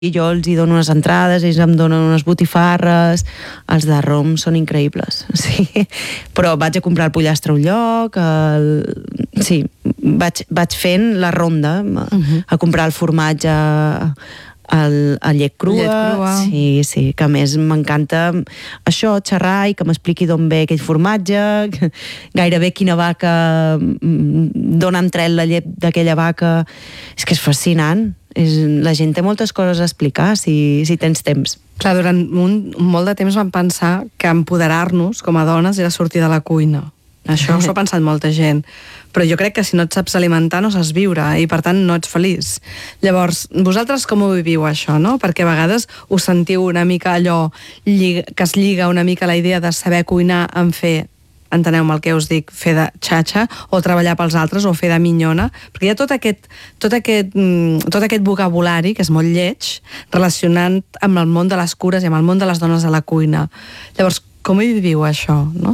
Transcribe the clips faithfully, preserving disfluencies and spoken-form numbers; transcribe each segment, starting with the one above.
i jo els hi dono unes entrades, ells em donen unes botifarres, els de rom són increïbles, sí. Però vaig a comprar el pollastre a un lloc, el... sí, vaig, vaig fent la ronda, uh-huh. a comprar el formatge, el, el llet crua, llet crua, sí, sí, que a més m'encanta això, xerrar i que m'expliqui d'on ve aquell formatge, gairebé quina vaca, d'on han tret la llet d'aquella vaca, és que és fascinant. És, la gent té moltes coses a explicar si, si tens temps. Clar, durant un, molt de temps vam pensar que empoderar-nos com a dones era sortir de la cuina. Això s'ho ha pensat molta gent. Però jo crec que si no et saps alimentar no saps viure i per tant no ets feliç. Llavors, vosaltres com ho viviu això, no? Perquè a vegades us sentiu una mica allò que es lliga una mica la idea de saber cuinar en fer, enteneu-me el que us dic, fer de xatxa o treballar pels altres o fer de minyona, perquè hi ha tot aquest, tot aquest, tot aquest vocabulari que és molt lleig relacionant amb el món de les cures i amb el món de les dones a la cuina. Llavors, com hi viviu això, no?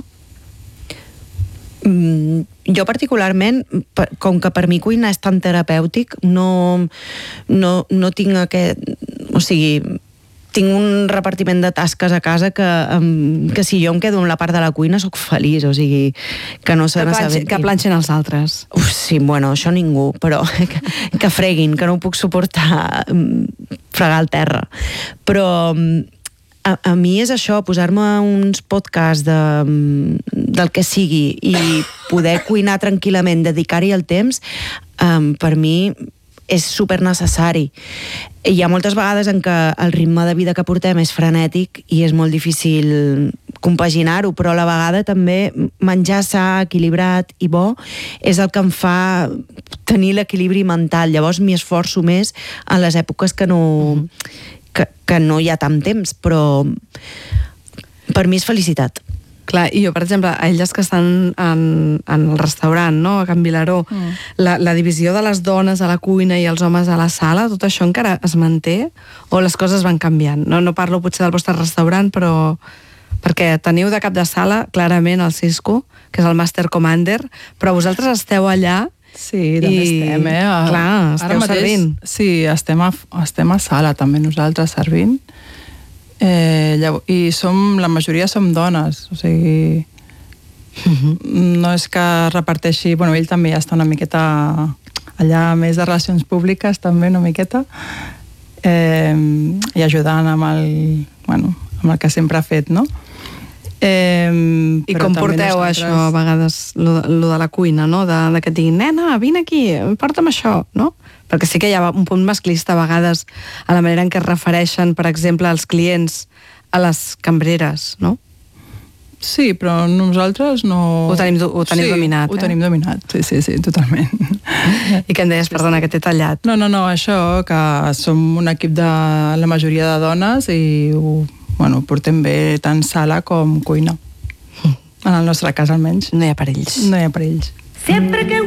Mm, jo particularment, com que per mi cuinar és tan terapèutic, no, no, no tinc aquest... O sigui, tinc un repartiment de tasques a casa que, que si jo em quedo en la part de la cuina sóc feliç, o sigui, que no se n'assabenti. Que planxen els altres. Uf, sí, bueno, això ningú, però que, que freguin, que no ho puc suportar fregar al terra. Però a, a mi és això, posar-me uns podcasts de, del que sigui i poder cuinar tranquil·lament, dedicar-hi el temps, um, per mi és super necessari. Hi ha moltes vegades en què el ritme de vida que portem és frenètic i és molt difícil compaginar-ho, però a la vegada també menjar sa, equilibrat i bo és el que em fa tenir l'equilibri mental. Llavors m'hi esforço més en les èpoques que no, que, que no hi ha tant temps, però per mi és felicitat. Clar, i jo, per exemple, a elles que estan en, en el restaurant, no?, a Can Vilaró, mm. la, la divisió de les dones a la cuina i els homes a la sala, tot això encara es manté o les coses van canviant? No, no parlo potser del vostre restaurant, però perquè teniu de cap de sala, clarament, el Cisco, que és el Master Commander, però vosaltres esteu allà. Sí, també i, estem, eh? Clar, esteu mateix, servint. Sí, estem a, estem a sala també nosaltres servint. Eh, llavors, i som, la majoria som dones, o sigui, uh-huh. no és que reparteixi, bueno, ell també ja està una miqueta allà més de relacions públiques també una miqueta, eh, i ajudant amb el, bueno, amb el que sempre ha fet, no? Eh, I com porteu nosaltres... això a vegades, lo, lo de la cuina, no? De, de que et diguin, nena, vine aquí, porta'm això, no? Perquè sí que hi ha un punt masclista a vegades a la manera en què es refereixen, per exemple, els clients a les cambreres, no? Sí, però nosaltres no... Ho tenim, ho tenim sí, dominat, ho eh? tenim dominat, sí, sí, sí, totalment. I què em deies, perdona, que t'he tallat? No, no, no, això, que som un equip de la majoria de dones i ho, bueno, portem bé tant sala com cuina. En el nostre cas, almenys. No hi ha perills. No hi ha perills. Sempre que